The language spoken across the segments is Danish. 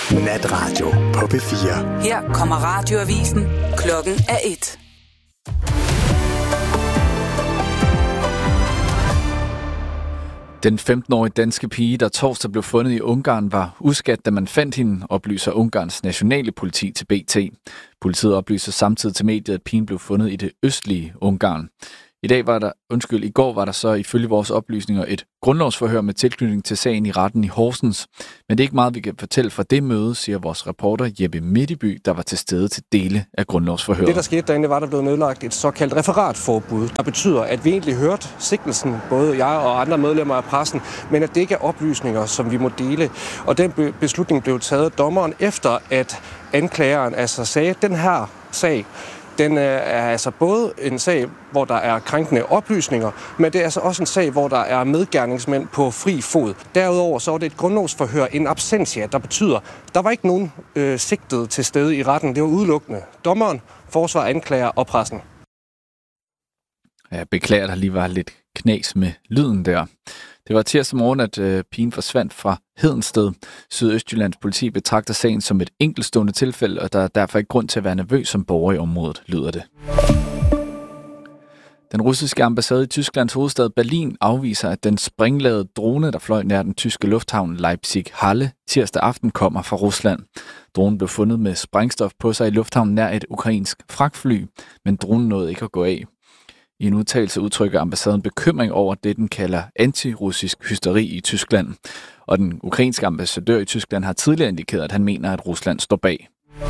Natradio på P4. Her kommer radioavisen. Klokken er 1. Den 15-årige danske pige, der torsdag blev fundet i Ungarn, var uskadt, da man fandt hende, oplyser Ungarns nationale politi til BT. Politiet oplyser samtidig til mediet, at pigen blev fundet i det østlige Ungarn. I går var der så ifølge vores oplysninger et grundlovsforhør med tilknytning til sagen i retten i Horsens. Men det er ikke meget, vi kan fortælle fra det møde, siger vores reporter Jeppe Midtby, der var til stede til dele af grundlovsforhøret. Det, der skete derinde, var, der blev nedlagt et såkaldt referatforbud, der betyder, at vi egentlig hørte sigtelsen, både jeg og andre medlemmer af pressen, men at det ikke er oplysninger, som vi må dele. Og den beslutning blev taget af dommeren efter, at anklageren altså sagde, at den her sag, den er altså både en sag, hvor der er krænkende oplysninger, men det er altså også en sag, hvor der er medgerningsmænd på fri fod. Derudover så var det et grundlovsforhør in absentia, der betyder, der var ikke nogen sigtet til stede i retten. Det var udelukkende dommeren, forsvar, anklager og pressen. Jeg beklager, der lige var lidt knas med lyden der. Det var tirsdag morgen, at pigen forsvandt fra Hedensted. Sydøstjyllands politi betragter sagen som et enkeltstående tilfælde, og der er derfor ikke grund til at være nervøs som borger i området, lyder det. Den russiske ambassade i Tysklands hovedstad Berlin afviser, at den springladede drone, der fløj nær den tyske lufthavn Leipzig-Halle tirsdag aften, kommer fra Rusland. Dronen blev fundet med sprængstof på sig i lufthavnen nær et ukrainsk fragtfly, men dronen nåede ikke at gå af. I en udtalelse udtrykker ambassaden bekymring over det, den kalder antirussisk hysteri i Tyskland. Og den ukrainske ambassadør i Tyskland har tidligere indikeret, at han mener, at Rusland står bag.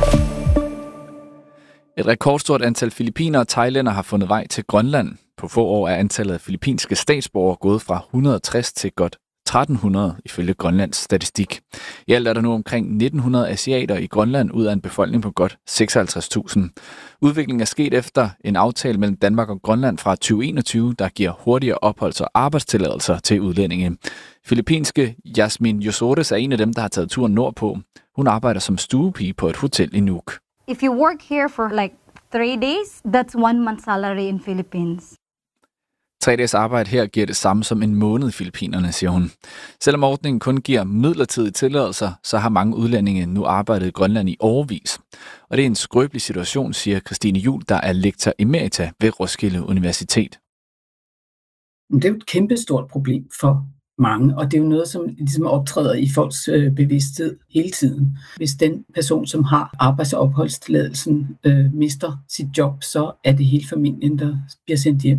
Et rekordstort antal filippinere og thailænder har fundet vej til Grønland. På få år er antallet af filippinske statsborgere gået fra 160 til godt 1300 ifølge Grønlands statistik. I alt er der nu omkring 1900 asiater i Grønland ud af en befolkning på godt 56.000. Udviklingen er sket efter en aftale mellem Danmark og Grønland fra 2021, der giver hurtigere opholds- og arbejdstilladelser til udlændinge. Filippinske Yasmin Yosores er en af dem, der har taget turen nordpå. Hun arbejder som stuepige på et hotel i Nuuk. If you work here for like 3 days, that's 1 month's salary in Philippines. 3 dages arbejde her giver det samme som en måned i Filippinerne, siger hun. Selvom ordningen kun giver midlertidige tilladelser, så har mange udlændinge nu arbejdet i Grønland i årevis. Og det er en skrøbelig situation, siger Christine Juhl, der er lektor emerita ved Roskilde Universitet. Det er jo et kæmpestort problem for mange, og det er jo noget, som ligesom optræder i folks bevidsthed hele tiden. Hvis den person, som har arbejds- og opholdstilladelsen, mister sit job, så er det hele familien, der bliver sendt hjem.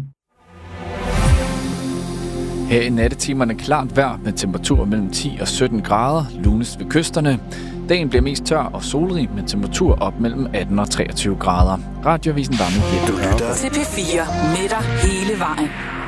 Her i nattetimerne klart vejr med temperaturer mellem 10 og 17 grader, lunest ved kysterne. Dagen bliver mest tør og solrig med temperatur op mellem 18 og 23 grader. Radioavisen var med Jeppe. Du lytter til P4 med dig hele vejen.